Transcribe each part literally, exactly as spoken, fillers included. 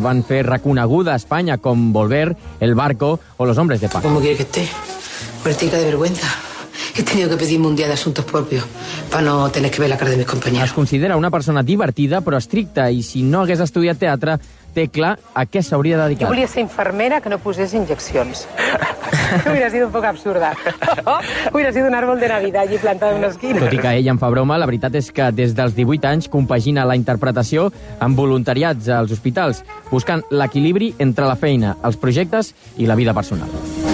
van fer reconeguda a Espanya, com Volver, El Barco o Los Hombres de Paz. ¿Cómo quiere que esté? Vertica de vergüenza. He tenido que pedirme un día de asuntos propios para no tener que ver la cara de mis compañeros. Es considera una persona divertida però estricta i si no hagués estudiat teatre té clar a què s'hauria dedicat. Jo volia ser infermera que no posés injeccions. Hubiera sido un poco absurda. Hubiera sido un árbol de Navidad allí plantado en una esquina. Tot i que ella en fa broma, la veritat és que des dels divuit anys compagina la interpretació amb voluntariats als hospitals, buscant l'equilibri entre la feina, els projectes i la vida personal.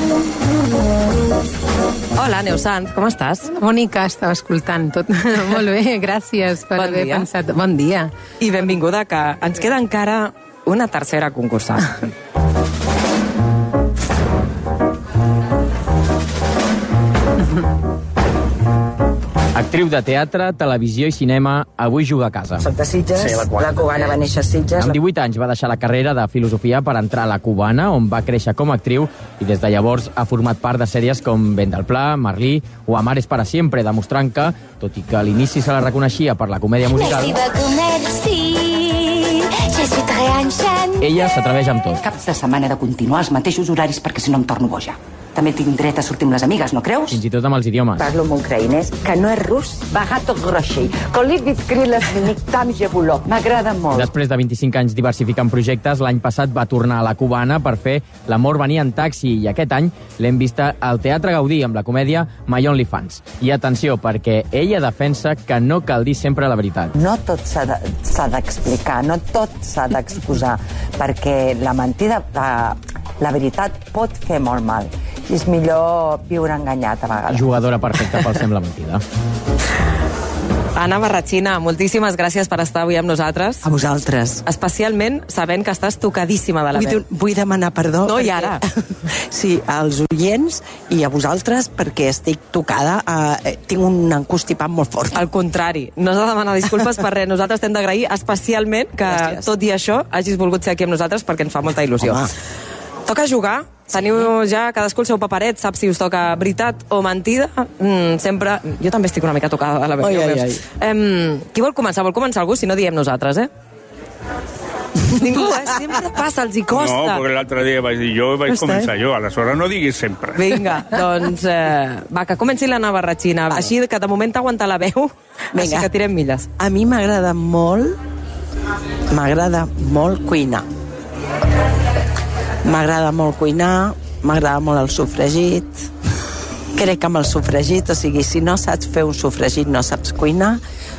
Hola, Neus Sanz, com estàs? Mònica, estava escoltant tot. Molt bé, gràcies per bon haver dia. pensat. Bon dia. I benvinguda, que ens queda encara una tercera concursant. Actriu de teatre, televisió i cinema, avui juga a casa. Soc de Sitges, sí, la, la cubana va néixer a Sitges. Amb divuit anys va deixar la carrera de filosofia per entrar a la cubana, on va créixer com a actriu i des de llavors ha format part de sèries com Vent del Pla, Marlí o Amares para siempre, demostrant que, tot i que a l'inici se la reconeixia per la comèdia musical, ella s'atreveix amb tot. Caps de setmana he de continuar els mateixos horaris perquè si no em torno boja. També tinc dret a sortir amb les amigues, no creus? Fins i tot amb els idiomes. Parlo amb ucraïnès, que no és rus. Bagato groshey. Kolik відкрилась мені там же було. M'agrada molt. Després de vint-i-cinc anys diversificant projectes, l'any passat va tornar a la cubana per fer L'amor venia en taxi i aquest any l'hem vista al Teatre Gaudí amb la comèdia My Only Fans. I atenció, perquè ella defensa que no cal dir sempre la veritat. No tot s'ha de- s'ha d'explicar, no tot s'ha d'exposar, perquè la mentida, la, la veritat pot fer molt mal. I és millor viure enganyat a vegades. Jugadora perfecta pel Sembla Mentida. Anna Barratxina, moltíssimes gràcies per estar avui amb nosaltres. A vosaltres. Especialment sabent que estàs tocadíssima de la Vull, veu. vull demanar perdó. No, i perquè- ara. Sí, als oients i a vosaltres, perquè estic tocada. Eh, tinc un encostipat molt fort. Al contrari, no has de demanar disculpes per res. Nosaltres t'hem d'agrair especialment que, Gràcies. tot i això, hagis volgut ser aquí amb nosaltres perquè ens fa molta il·lusió. Home. Toca jugar. Teniu ja cadascú el seu paperet, sap si us toca veritat o mentida. Mm, sempre... Jo també estic una mica tocada de la veu. Ai, ja ho ai, veus. Em, qui vol començar? Vol començar algú? Si no, diem nosaltres, eh? Ningú, eh? Sempre passa, els hi costa. No, perquè l'altre dia vaig dir jo i vaig Costa, començar jo. Aleshores no diguis sempre. Vinga, doncs... Eh, va, que comenci l'Anna Barratxina. Vale. Així que de moment t'aguanta la veu, Vinga. així que tirem milles. A mi m'agrada molt, m'agrada molt cuinar. M'agrada molt cuinar, m'agrada molt el sofregit. Crec que amb el sofregit, o sigui, si no saps fer un sofregit, no saps cuinar.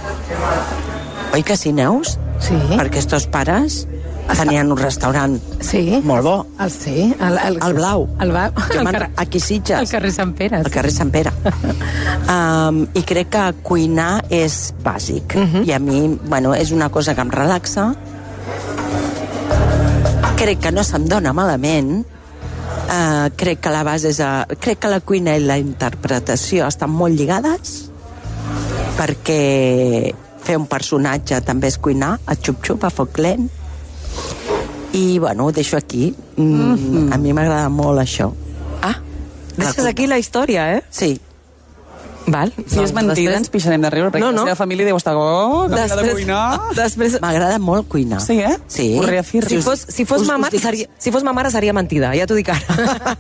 Oi que sí, Neus? Sí. Perquè els teus pares tenien un restaurant Sí. molt bo. El, sí. El, el, El Blau. El Blau. Que El man- carrer- aquí a Sitges. Al carrer Sant Pere. Al carrer Sant Pere. um, I crec que cuinar és bàsic. Uh -huh. I a mi, bueno, és una cosa que em relaxa. Crec que no se'm dona malament. Uh, crec que la base és... A, crec que la cuina i la interpretació estan molt lligades, perquè fer un personatge també és cuinar, a xup-xup, a foc lent. I, bueno, ho deixo aquí. Mm, -hmm. A mi m'agrada molt això. Ah, deixes aquí la història, eh? Sí. Val. Si és mentida, ens pixarem de riure, perquè No, no, no. la seva família deu estar... Oh, que m'agrada cuinar. Després... M'agrada molt cuinar. Sí, eh? Sí. Ho reafirmo. Si fos, si fos, Us- ma, us mare, dic- seria, si fos ma mare seria mentida, ja t'ho dic ara.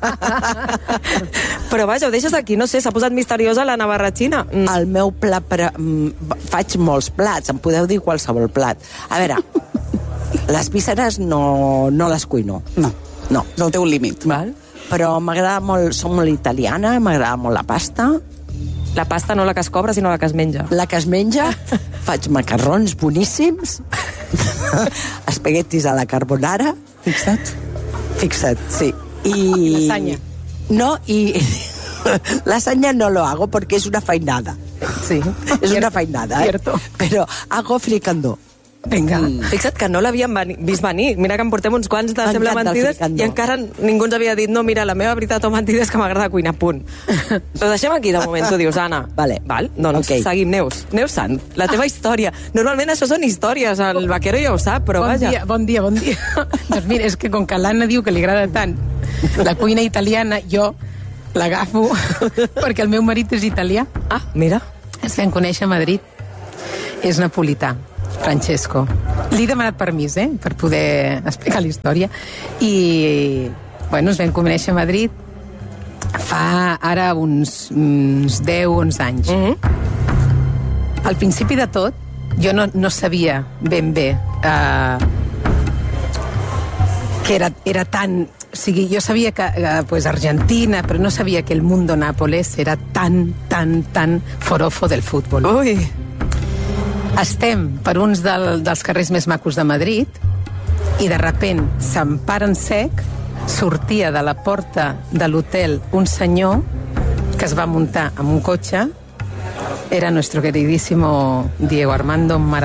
Però vaja, ho deixes aquí, no sé, s'ha posat misteriosa la Navarratxina. Mm. El meu plat... Per, mm, faig molts plats, em podeu dir qualsevol plat. A veure, les vísceres no, no les cuino. No. No. És el teu límit. Val. Però m'agrada molt... Soc molt italiana, m'agrada molt la pasta. La pasta no la que es cobra, sinó la que es menja. La que es menja, faig macarrons boníssims, espaguetis a la carbonara. Fixa't. Fixa't, sí. I... Lasanya. No, i... Lasanya no lo hago porque es una feinada. Sí. Es una feinada, ¿eh? Cierto. Pero hago fricandó. Vinga. Mm. Fixa't que no l'havíem veni- vist venir. Mira que en portem uns quants de M'encanta Sembla el Mentides fricandó. i encara ningú ens havia dit no, mira, la meva veritat o mentida és que m'agrada cuinar, punt. Ho deixem aquí de moment, tu dius, Anna. Vale. Val? Doncs Ok. seguim, Neus. Neus Sant, la teva història. Normalment això són històries, el vaquero ja ho sap, però Bon vaja. dia, bon dia, bon dia. Doncs mira, és que com que l'Anna diu que li agrada tant la cuina italiana, jo l'agafo perquè el meu marit és italià. Ah, mira. Ens vam conèixer a Madrid. És napolità, Francesco. Li he demanat permís, eh?, per poder explicar la història. I, bueno, ens vam conèixer a Madrid fa ara uns, uns deu o onze anys. Mm-hmm. Al principi de tot, jo no, no sabia ben bé eh, que era, era tan... O sigui, jo sabia que eh, pues Argentina, però no sabia que el Mundo Nápoles era tan, tan, tan forofo del futbol. Ui! Estem per uns del, dels carrers més macos de Madrid i de repent se'n para en sec, sortia de la porta de l'hotel un senyor que es va muntar amb un cotxe, era nuestro queridísimo Diego Armando Maradona.